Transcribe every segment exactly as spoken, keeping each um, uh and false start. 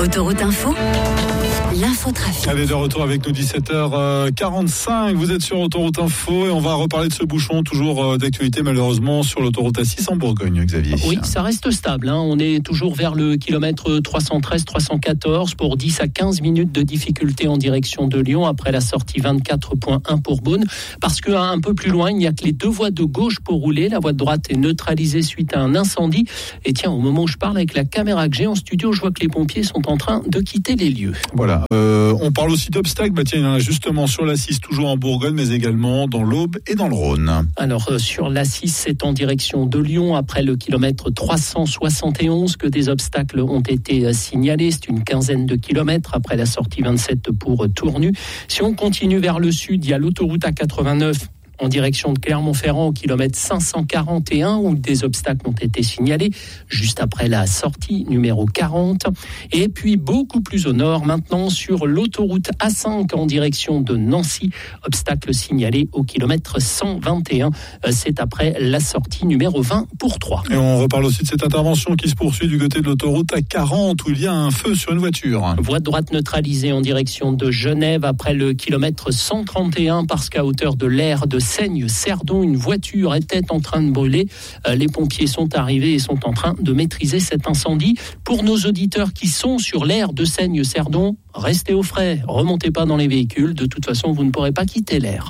Autoroute Info, l'infotrafic. Allez, de retour avec nous, dix-sept heures quarante-cinq. Vous êtes sur Autoroute Info et on va reparler de ce bouchon, toujours d'actualité malheureusement, sur l'autoroute A six en Bourgogne, Xavier. Oui, ça reste stable. Hein. On est toujours vers le kilomètre trois cent treize trois cent quatorze pour dix à quinze minutes de difficulté en direction de Lyon après la sortie vingt-quatre point un pour Beaune. Parce qu'un peu plus loin, il n'y a que les deux voies de gauche pour rouler. La voie de droite est neutralisée suite à un incendie. Et tiens, au moment où je parle avec la caméra que j'ai en studio, je vois que les pompiers sont en train de quitter les lieux. Voilà. Euh, on parle aussi d'obstacles. Bah tiens, il y en a justement sur l'A six, toujours en Bourgogne, mais également dans l'Aube et dans le Rhône. Alors, euh, sur l'A six, c'est en direction de Lyon, après le kilomètre trois cent soixante et onze, que des obstacles ont été euh, signalés. C'est une quinzaine de kilomètres après la sortie vingt-sept pour euh, Tournu. Si on continue vers le sud, il y a l'autoroute A quatre-vingt-neuf en direction de Clermont-Ferrand au kilomètre cinq cent quarante et un où des obstacles ont été signalés juste après la sortie numéro quarante. Et puis beaucoup plus au nord maintenant sur l'autoroute A cinq en direction de Nancy, obstacle signalé au kilomètre cent vingt et un. C'est après la sortie numéro vingt pour trois. Et on reparle aussi de cette intervention qui se poursuit du côté de l'autoroute A quarante où il y a un feu sur une voiture. Voie de droite neutralisée en direction de Genève après le kilomètre cent trente et un parce qu'à hauteur de l'aire de Seigne-Cerdon, une voiture était en train de brûler. Les pompiers sont arrivés et sont en train de maîtriser cet incendie. Pour nos auditeurs qui sont sur l'aire de Seigne-Cerdon, restez au frais, remontez pas dans les véhicules. De toute façon, vous ne pourrez pas quitter l'aire.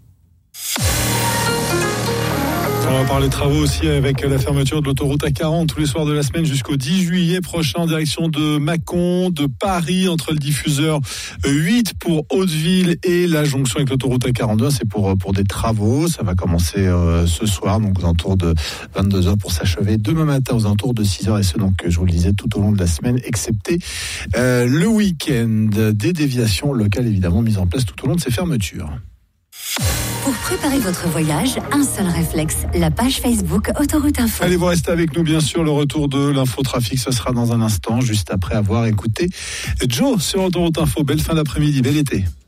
On va parler travaux aussi avec la fermeture de l'autoroute A quarante tous les soirs de la semaine jusqu'au dix juillet prochain en direction de Mâcon, de Paris, entre le diffuseur huit pour Hauteville et la jonction avec l'autoroute A quarante-deux. C'est pour, pour des travaux. Ça va commencer euh, ce soir, donc aux alentours de vingt-deux heures pour s'achever demain matin aux alentours de six heures. Et ce, donc, je vous le disais, tout au long de la semaine, excepté euh, le week-end. Des déviations locales, évidemment, mises en place tout au long de ces fermetures. Pour préparer votre voyage, un seul réflexe, la page Facebook Autoroute Info. Allez, vous restez avec nous, bien sûr. Le retour de l'infotrafic, ce sera dans un instant, juste après avoir écouté Joe sur Autoroute Info. Belle fin d'après-midi, bel été.